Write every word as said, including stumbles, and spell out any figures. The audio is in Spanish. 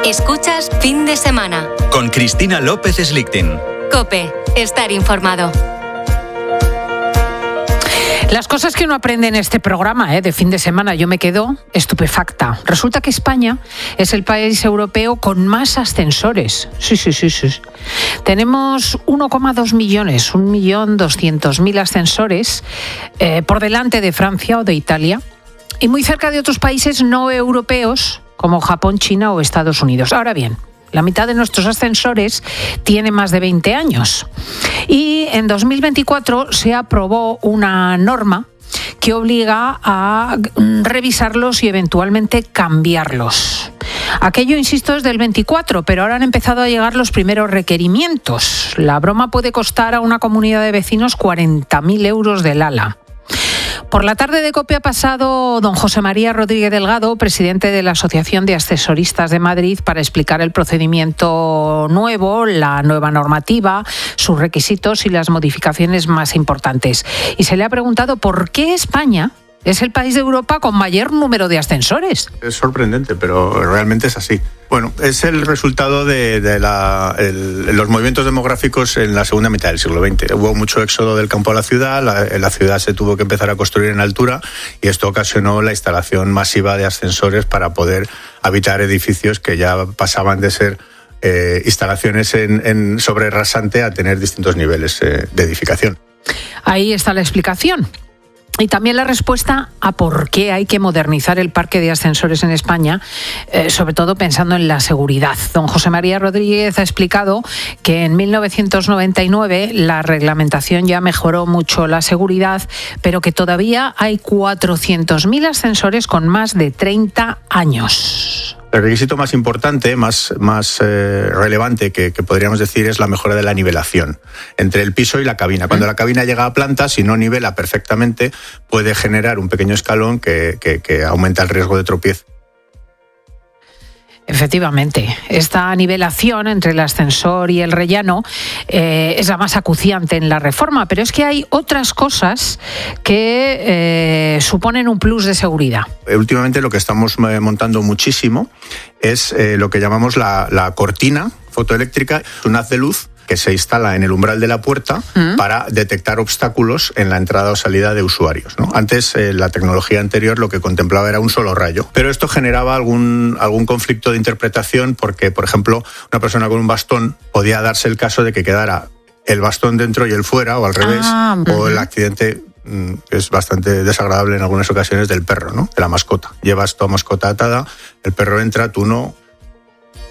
Escuchas Fin de Semana. Con Cristina López Slichting. COPE. Estar informado. Las cosas que uno aprende en este programa ¿eh? de fin de semana, yo me quedo estupefacta. Resulta que España es el país europeo con más ascensores. Sí, sí, sí, sí. Tenemos uno coma dos millones, un millón doscientos mil ascensores eh, por delante de Francia o de Italia y muy cerca de otros países no europeos como Japón, China o Estados Unidos. Ahora bien, la mitad de nuestros ascensores tiene más de veinte años. Y en dos mil veinticuatro se aprobó una norma que obliga a revisarlos y eventualmente cambiarlos. Aquello, insisto, es del veinticuatro, pero ahora han empezado a llegar los primeros requerimientos. La broma puede costar a una comunidad de vecinos cuarenta mil euros del ala. Por la tarde de COPE ha pasado don José María Rodríguez Delgado, presidente de la Asociación de Ascensoristas de Madrid, para explicar el procedimiento nuevo, la nueva normativa, sus requisitos y las modificaciones más importantes. Y se le ha preguntado por qué España es el país de Europa con mayor número de ascensores. Es sorprendente, pero realmente es así. Bueno, es el resultado de, de la, el, los movimientos demográficos en la segunda mitad del siglo veinte. Hubo mucho éxodo del campo a la ciudad, la, la ciudad se tuvo que empezar a construir en altura y esto ocasionó la instalación masiva de ascensores para poder habitar edificios que ya pasaban de ser eh, instalaciones en, en sobre rasante a tener distintos niveles eh, de edificación. Ahí está la explicación. Y también la respuesta a por qué hay que modernizar el parque de ascensores en España, eh, sobre todo pensando en la seguridad. Don José María Rodríguez ha explicado que en mil novecientos noventa y nueve la reglamentación ya mejoró mucho la seguridad, pero que todavía hay cuatrocientos mil ascensores con más de treinta años. El requisito más importante, más, más eh, relevante que, que podríamos decir es la mejora de la nivelación entre el piso y la cabina. Cuando la cabina llega a planta, si no nivela perfectamente, puede generar un pequeño escalón que, que, que aumenta el riesgo de tropiezo. Efectivamente, esta nivelación entre el ascensor y el rellano eh, es la más acuciante en la reforma, pero es que hay otras cosas que eh, suponen un plus de seguridad. Últimamente lo que estamos montando muchísimo es eh, lo que llamamos la, la cortina fotoeléctrica, un haz de luz que se instala en el umbral de la puerta ¿Mm? para detectar obstáculos en la entrada o salida de usuarios, ¿no? Antes, eh, la tecnología anterior lo que contemplaba era un solo rayo, pero esto generaba algún, algún conflicto de interpretación porque, por ejemplo, una persona con un bastón podía darse el caso de que quedara el bastón dentro y el fuera, o al revés, ah, uh-huh. o el accidente mm, es bastante desagradable en algunas ocasiones del perro, ¿no? De la mascota. Llevas tu mascota atada, el perro entra, tú no,